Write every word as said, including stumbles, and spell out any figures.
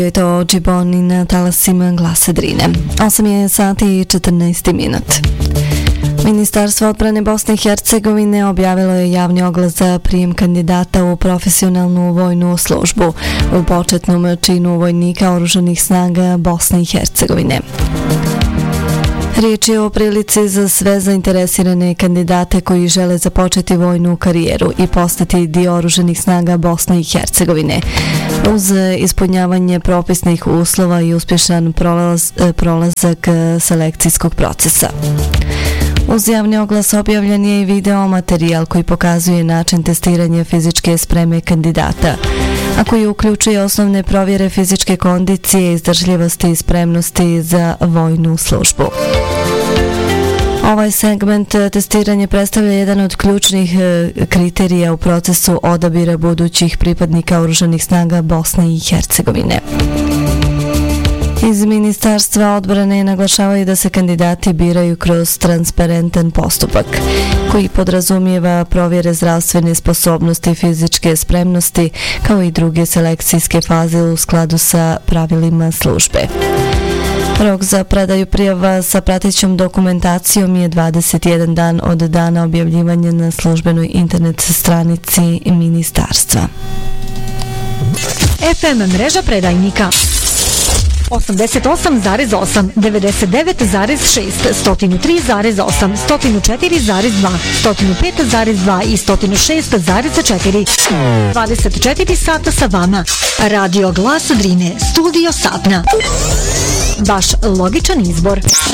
Je to Džiboni na talasima Glasa Drine. osam je sati i četrnaest minut. Ministarstvo odbrane Bosne i Hercegovine objavilo je javni oglas za prijem kandidata u profesionalnu vojnu službu u početnom činu vojnika oružanih snaga Bosne i Hercegovine. Riječ je o prilici za sve zainteresirane kandidate koji žele započeti vojnu karijeru i postati dio oružanih snaga Bosne i Hercegovine uz ispunjavanje propisnih uslova i uspješan prolaz, prolazak selekcijskog procesa. Uz javni oglas objavljen je i video materijal koji pokazuje način testiranja fizičke spreme kandidata, a koji uključuje osnovne provjere fizičke kondicije, izdržljivosti i spremnosti za vojnu službu. Ovaj segment testiranja predstavlja jedan od ključnih kriterija u procesu odabira budućih pripadnika oružanih snaga Bosne i Hercegovine. Iz Ministarstva odbrane naglašavaju da se kandidati biraju kroz transparentan postupak koji podrazumijeva provjere zdravstvene sposobnosti i fizičke spremnosti kao i druge selekcijske faze u skladu sa pravilima službe. Rok za predaju prijava sa pratećom dokumentacijom je dvadeset jedan dan od dana objavljivanja na službenoj internet stranici Ministarstva. F M mreža predajnika osamdeset osam zarez osam, devedeset devet zarez šest, sto tri zarez osam, sto četiri zarez dva, sto pet zarez dva i sto šest zarez četiri. dvadeset četiri sata sa vama. Radio Glas Drine, studio Sapna. Vaš logičan izbor.